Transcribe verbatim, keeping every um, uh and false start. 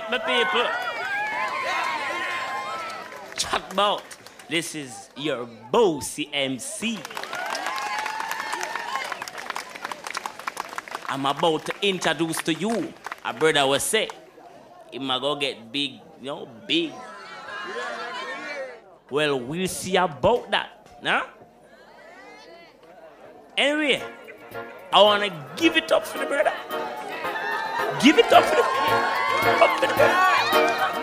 my people. Chat about. This is your bossy M C. I'm about to introduce to you a brother was say, he might go get big, you know, big. Well, we'll see about that, nah? Anyway, I want to give it up for the brother. Give it up for the, up for the brother.